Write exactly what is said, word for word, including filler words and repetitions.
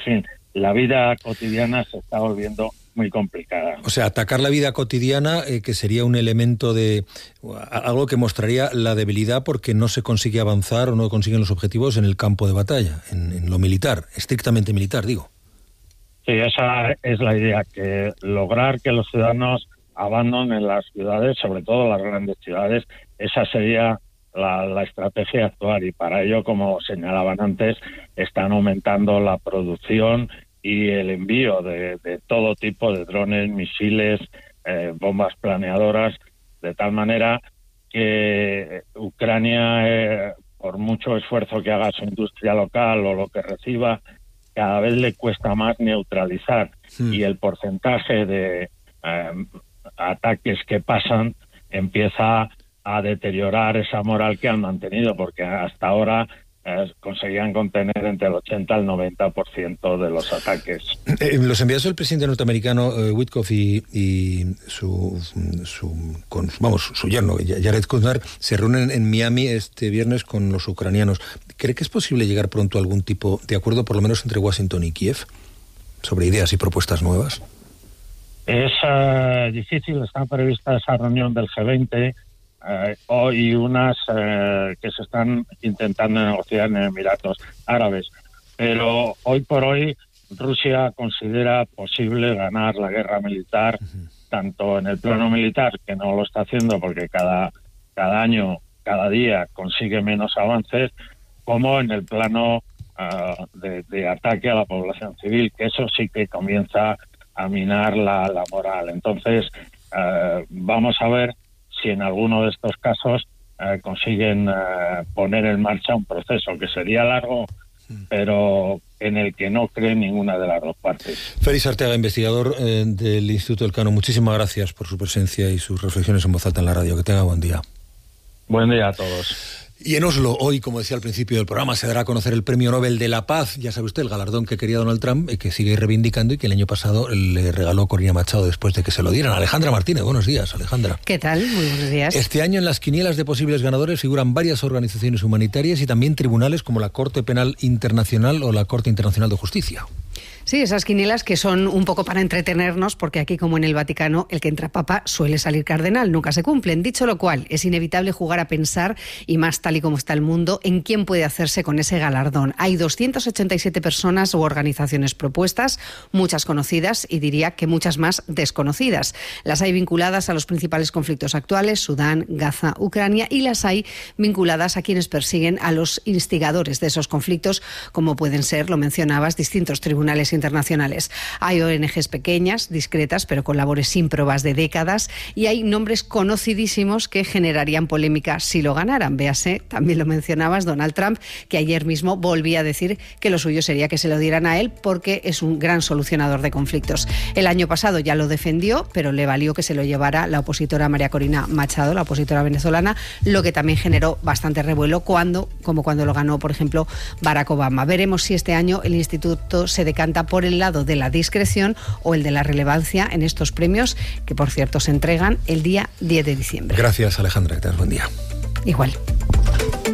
fin, la vida cotidiana se está volviendo muy complicada. O sea, atacar la vida cotidiana, eh, que sería un elemento de algo que mostraría la debilidad porque no se consigue avanzar o no consiguen los objetivos en el campo de batalla, en, en lo militar, estrictamente militar, digo. Sí, esa es la idea, que lograr que los ciudadanos abandonen las ciudades, sobre todo las grandes ciudades, esa sería la, la estrategia de actuar, y para ello, como señalaban antes, están aumentando la producción y el envío de, de todo tipo de drones, misiles, eh, bombas planeadoras, de tal manera que Ucrania, eh, por mucho esfuerzo que haga su industria local o lo que reciba, cada vez le cuesta más neutralizar, sí. Y el porcentaje de eh, ataques que pasan empieza a deteriorar esa moral que han mantenido, porque hasta ahora Eh, conseguían contener entre el ochenta y el noventa por ciento de los ataques. Eh, los enviados del presidente norteamericano eh, Witkoff y, y su, su con, vamos, su yerno, Jared Kushner, se reúnen en Miami este viernes con los ucranianos. ¿Cree que es posible llegar pronto a algún tipo de acuerdo, por lo menos entre Washington y Kiev, sobre ideas y propuestas nuevas? Es uh, difícil, está prevista esa reunión del G veinte, Eh, hoy unas eh, que se están intentando negociar en Emiratos Árabes, pero hoy por hoy Rusia considera posible ganar la guerra militar, uh-huh. tanto en el plano militar, que no lo está haciendo porque cada, cada año, cada día consigue menos avances, como en el plano uh, de, de ataque a la población civil, que eso sí que comienza a minar la, la moral. Entonces, uh, vamos a ver si en alguno de estos casos eh, consiguen eh, poner en marcha un proceso que sería largo, pero en el que no cree ninguna de las dos partes. Félix Arteaga, investigador eh, del Instituto Elcano, muchísimas gracias por su presencia y sus reflexiones en voz alta en la radio. Que tenga buen día. Buen día a todos. Y en Oslo, hoy, como decía al principio del programa, se dará a conocer el Premio Nobel de la Paz. Ya sabe usted, el galardón que quería Donald Trump, y que sigue reivindicando y que el año pasado le regaló Corina Machado después de que se lo dieran. Alejandra Martínez, buenos días, Alejandra. ¿Qué tal? Muy buenos días. Este año en las quinielas de posibles ganadores figuran varias organizaciones humanitarias y también tribunales como la Corte Penal Internacional o la Corte Internacional de Justicia. Sí, esas quinielas que son un poco para entretenernos, porque aquí, como en el Vaticano, el que entra papa suele salir cardenal, nunca se cumplen. Dicho lo cual, es inevitable jugar a pensar, y más tal y como está el mundo, en quién puede hacerse con ese galardón. Hay doscientas ochenta y siete personas u organizaciones propuestas, muchas conocidas y diría que muchas más desconocidas. Las hay vinculadas a los principales conflictos actuales, Sudán, Gaza, Ucrania, y las hay vinculadas a quienes persiguen a los instigadores de esos conflictos, como pueden ser, lo mencionabas, distintos tribunales internacionales. Hay O N Ges pequeñas, discretas, pero con labores sin pruebas de décadas, y hay nombres conocidísimos que generarían polémica si lo ganaran. Véase, también lo mencionabas, Donald Trump, que ayer mismo volvía a decir que lo suyo sería que se lo dieran a él porque es un gran solucionador de conflictos. El año pasado ya lo defendió, pero le valió que se lo llevara la opositora María Corina Machado, la opositora venezolana, lo que también generó bastante revuelo cuando, como cuando lo ganó, por ejemplo, Barack Obama. Veremos si este año el instituto se decanta por el lado de la discreción o el de la relevancia en estos premios, que por cierto se entregan el día diez de diciembre. Gracias, Alejandra, que tengas buen día. Igual.